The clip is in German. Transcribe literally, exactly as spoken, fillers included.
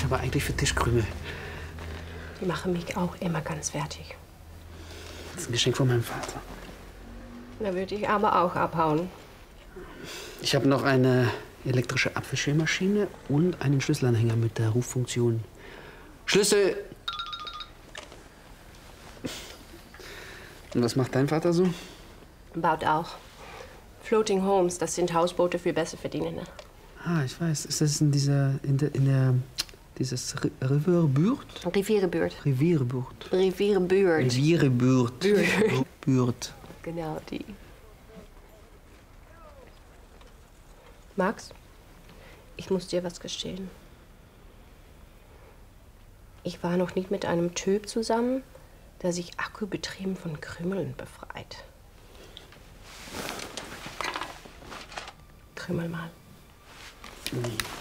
aber eigentlich für Tischkrümel. Die machen mich auch immer ganz fertig. Das ist ein Geschenk von meinem Vater. Da würde ich aber auch abhauen. Ich habe noch eine elektrische Apfelschälmaschine und einen Schlüsselanhänger mit der Ruffunktion Schlüssel. Und was macht dein Vater so? Baut auch. Floating Homes, das sind Hausboote für Besserverdienende. Ah, ich weiß. Ist das in dieser, in der, in der, dieses Rivierebuurt? Rivierebuurt. Rivierebuurt. Rivierebuurt. Rivierebuurt. Buurt. Genau die. Max, ich muss dir was gestehen. Ich war noch nicht mit einem Typ zusammen, der sich akkubetrieben von Krümmeln befreit. Krümmel mal.